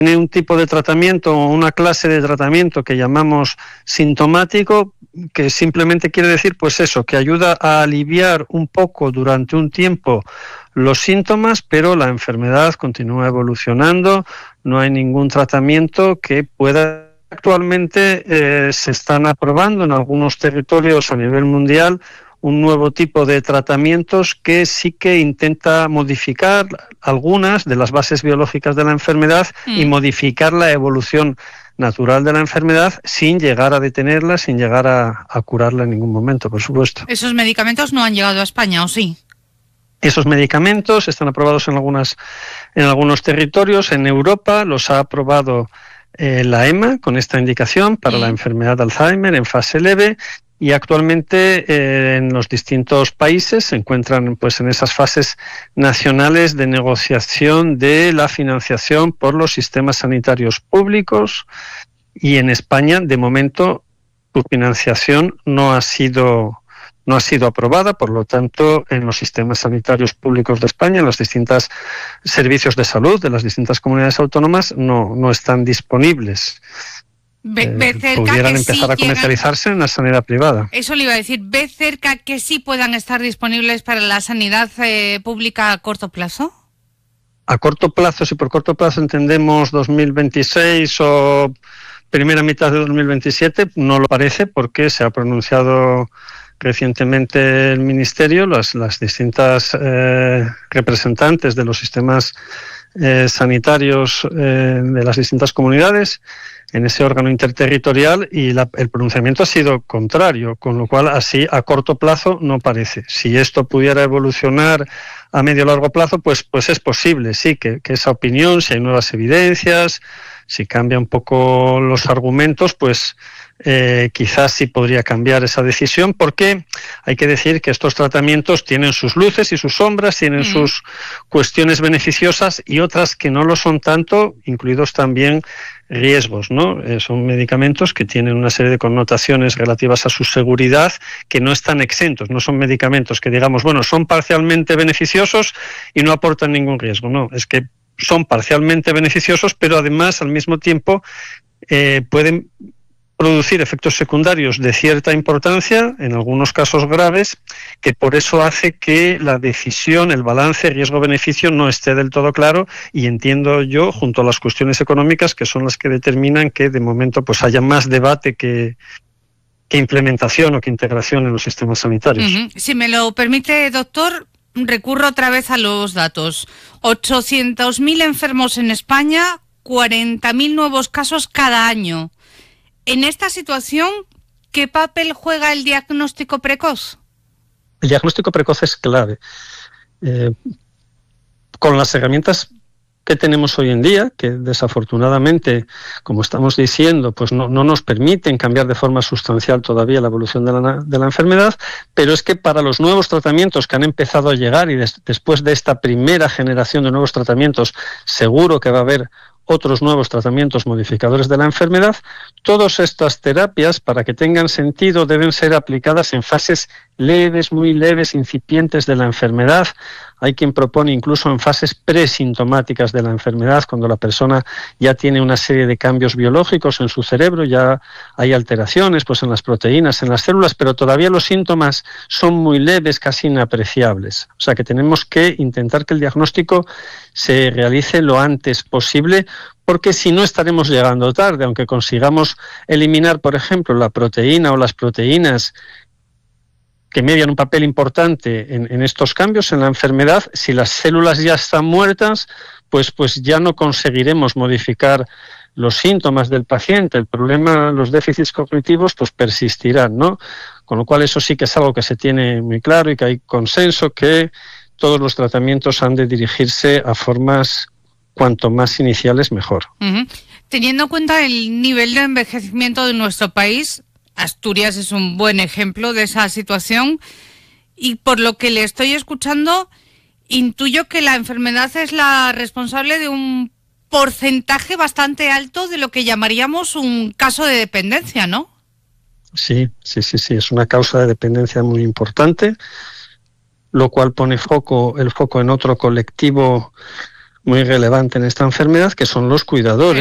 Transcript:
tiene un tipo de tratamiento o una clase de tratamiento que llamamos sintomático, que simplemente quiere decir pues eso, que ayuda a aliviar un poco durante un tiempo los síntomas, pero la enfermedad continúa evolucionando, no hay ningún tratamiento que pueda. Actualmente se están aprobando en algunos territorios a nivel mundial un nuevo tipo de tratamientos que sí que intenta modificar algunas de las bases biológicas de la enfermedad y modificar la evolución natural de la enfermedad sin llegar a detenerla, sin llegar a curarla en ningún momento, por supuesto. ¿Esos medicamentos no han llegado a España, o sí? Esos medicamentos están aprobados en algunos territorios. En Europa los ha aprobado la EMA con esta indicación para la enfermedad de Alzheimer en fase leve. Y actualmente en los distintos países se encuentran pues en esas fases nacionales de negociación de la financiación por los sistemas sanitarios públicos, y en España de momento su financiación no ha sido aprobada, por lo tanto en los sistemas sanitarios públicos de España, en los distintos servicios de salud de las distintas comunidades autónomas no están disponibles. Pudieran empezar a comercializarse en la sanidad privada. Eso le iba a decir, ¿ve cerca que sí puedan estar disponibles para la sanidad pública a corto plazo? A corto plazo, si por corto plazo entendemos 2026 o primera mitad de 2027, no lo parece, porque se ha pronunciado recientemente el Ministerio, las distintas representantes de los sistemas sanitarios de las distintas comunidades en ese órgano interterritorial, y el pronunciamiento ha sido contrario, con lo cual así a corto plazo no parece. Si esto pudiera evolucionar a medio o largo plazo, pues es posible, sí, que esa opinión, si hay nuevas evidencias, si cambia un poco los argumentos, pues quizás sí podría cambiar esa decisión, porque hay que decir que estos tratamientos tienen sus luces y sus sombras, tienen sus cuestiones beneficiosas y otras que no lo son tanto, incluidos también riesgos, ¿no? Son medicamentos que tienen una serie de connotaciones relativas a su seguridad que no están exentos, no son medicamentos que digamos, bueno, son parcialmente beneficiosos y no aportan ningún riesgo, no, es que son parcialmente beneficiosos, pero además al mismo tiempo pueden producir efectos secundarios de cierta importancia, en algunos casos graves, que por eso hace que la decisión, el balance riesgo-beneficio no esté del todo claro, y entiendo yo, junto a las cuestiones económicas, que son las que determinan que de momento pues haya más debate que implementación o que integración en los sistemas sanitarios. Si me lo permite, doctor, recurro otra vez a los datos. 800.000 enfermos en España, 40.000 nuevos casos cada año. En esta situación, ¿qué papel juega el diagnóstico precoz? El diagnóstico precoz es clave. Con las herramientas que tenemos hoy en día, que desafortunadamente, como estamos diciendo, pues no nos permiten cambiar de forma sustancial todavía la evolución de la enfermedad, pero es que para los nuevos tratamientos que han empezado a llegar, y después de esta primera generación de nuevos tratamientos, seguro que va a haber otros nuevos tratamientos modificadores de la enfermedad, todas estas terapias, para que tengan sentido, deben ser aplicadas en fases leves, muy leves, incipientes de la enfermedad. Hay quien propone incluso en fases presintomáticas de la enfermedad, cuando la persona ya tiene una serie de cambios biológicos en su cerebro, ya hay alteraciones pues en las proteínas, en las células, pero todavía los síntomas son muy leves, casi inapreciables. O sea que tenemos que intentar que el diagnóstico se realice lo antes posible, porque si no estaremos llegando tarde, aunque consigamos eliminar, por ejemplo, la proteína o las proteínas que median un papel importante en estos cambios en la enfermedad. Si las células ya están muertas, pues ya no conseguiremos modificar los síntomas del paciente. El problema, los déficits cognitivos, pues persistirán, ¿no? Con lo cual eso sí que es algo que se tiene muy claro y que hay consenso, que todos los tratamientos han de dirigirse a formas cuanto más iniciales mejor. Teniendo en cuenta el nivel de envejecimiento de nuestro país, Asturias es un buen ejemplo de esa situación, y por lo que le estoy escuchando, intuyo que la enfermedad es la responsable de un porcentaje bastante alto de lo que llamaríamos un caso de dependencia, ¿no? Sí, es una causa de dependencia muy importante, lo cual pone el foco en otro colectivo muy relevante en esta enfermedad, que son los cuidadores.